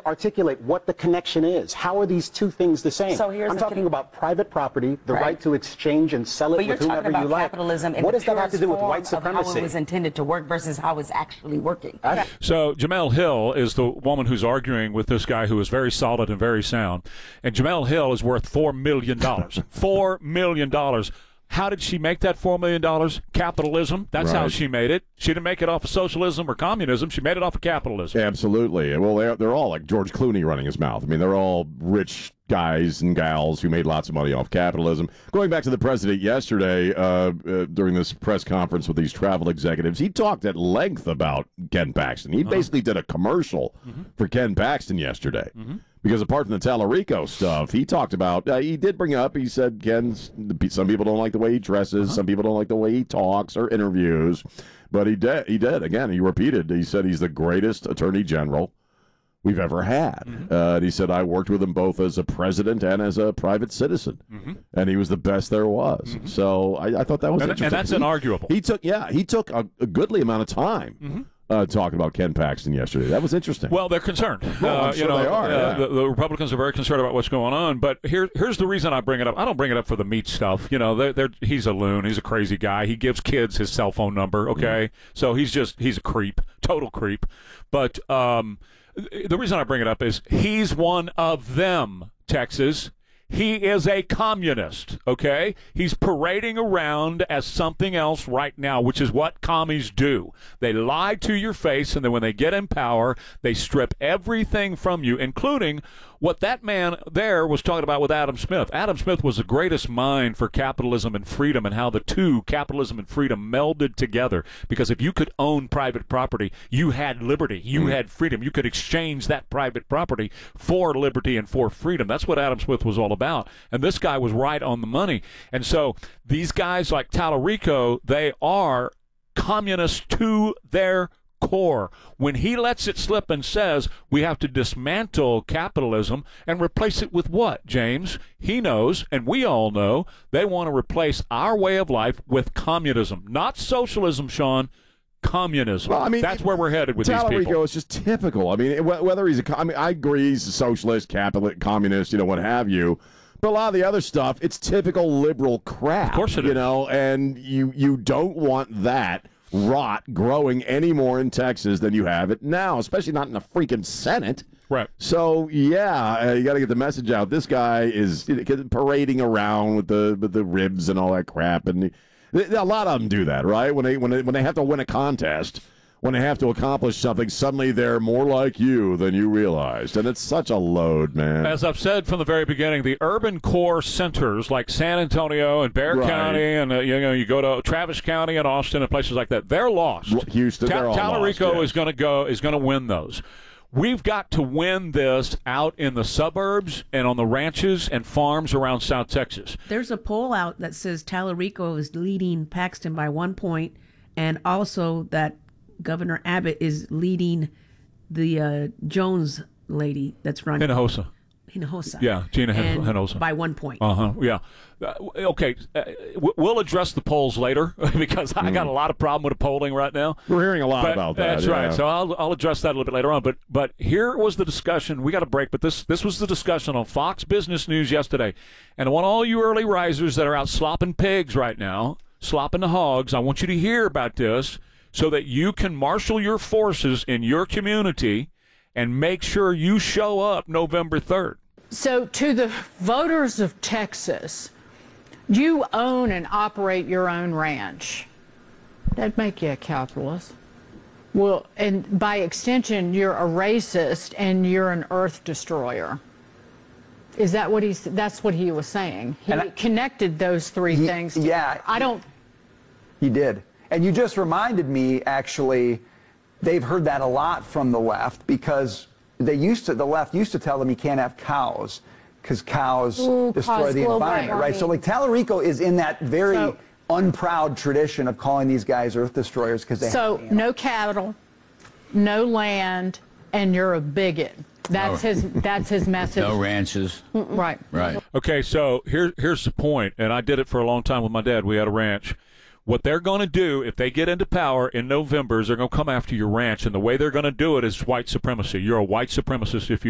to articulate what the connection is. How are these two things the same? So here's I'm talking about private property, the right to exchange and sell it with whomever you like. Capitalism what does that have to do with white supremacy? How it was intended to work versus how it's actually working. So Jemele Hill is the woman who's arguing with this guy who is very solid and very sound. And Jemele Hill is worth $4 million. $4 million. How did she make that $4 million? Capitalism. That's how she made it. She didn't make it off of socialism or communism. She made it off of capitalism. Absolutely. Well, they're all like George Clooney running his mouth. I mean, they're all rich guys and gals who made lots of money off capitalism. Going back to the president yesterday during this press conference with these travel executives, he talked at length about Ken Paxton. He basically did a commercial for Ken Paxton yesterday. Because apart from the Tallarico stuff, he talked about, he did bring up, he said, some people don't like the way he dresses, some people don't like the way he talks or interviews, but he did, again, he repeated, he said he's the greatest attorney general we've ever had. And he said, I worked with him both as a president and as a private citizen, and he was the best there was. So I thought that was interesting. And that's inarguable. He took a goodly amount of time. Talking about Ken Paxton yesterday. That was interesting. Well, they're concerned. I'm sure they are. The Republicans are very concerned about what's going on. But here's the reason I bring it up. I don't bring it up for the meat stuff. He's a loon. He's a crazy guy. He gives kids his cell phone number, okay? So he's a creep, total creep. But the reason I bring it up is he's one of them, Texas. He is a communist, okay? He's parading around as something else right now, which is what commies do. They lie to your face, and then when they get in power, they strip everything from you, including what that man there was talking about with Adam Smith. Adam Smith was the greatest mind for capitalism and freedom and how the two, capitalism and freedom, melded together. Because if you could own private property, you had liberty. You had freedom. You could exchange that private property for liberty and for freedom. That's what Adam Smith was all about. And this guy was right on the money. And so these guys like Tallarico, they are communists to their core. When he lets it slip and says we have to dismantle capitalism and replace it with what, James? He knows, and we all know, they want to replace our way of life with communism. Not socialism, Sean. Communism. Well, I mean, that's where we're headed with these people. Tallarico is just typical. I mean, whether he's I agree he's a socialist, capitalist, communist, what have you. But a lot of the other stuff, it's typical liberal crap. Of course it is. And you don't want that rot growing any more in Texas than you have it now, especially not in the freaking Senate. Right. So, you got to get the message out. This guy is parading around with the ribs and all that crap. And a lot of them do that, right? When they have to win a contest, when they have to accomplish something, suddenly they're more like you than you realized. And it's such a load, man. As I've said from the very beginning, the urban core centers like San Antonio and Bexar County and, you go to Travis County and Austin and places like that, they're lost. Houston, they're all Tallarico lost, is going to win those. We've got to win this out in the suburbs and on the ranches and farms around South Texas. There's a poll out that says Tallarico is leading Paxton by 1 point, and also that Governor Abbott is leading the Jones lady that's running. Hinojosa. Yeah, Gina Hinojosa. By 1 point. Yeah. Okay, we'll address the polls later because I got a lot of problem with the polling right now. We're hearing a lot about that. That's right. So I'll address that a little bit later on. But here was the discussion. We got a break, but this was the discussion on Fox Business News yesterday. And I want all you early risers that are out slopping pigs right now, slopping the hogs, I want you to hear about this so that you can marshal your forces in your community and make sure you show up November 3rd. So to the voters of Texas, you own and operate your own ranch. That'd make you a capitalist. Well, and by extension, you're a racist and you're an earth destroyer. Is that what that's what he was saying? He connected those three things. Yeah. He did. And you just reminded me, actually, they've heard that a lot from the left because the left used to tell them you can't have cows because cows destroy the environment, right? So like Tallarico is in that very unproud tradition of calling these guys earth destroyers because they have no cattle, no land, and you're a bigot. That's his message. No ranches. Right. Okay, so here's the point, and I did it for a long time with my dad. We had a ranch. What they're going to do if they get into power in November is they're going to come after your ranch, and the way they're going to do it is white supremacy. You're a white supremacist if you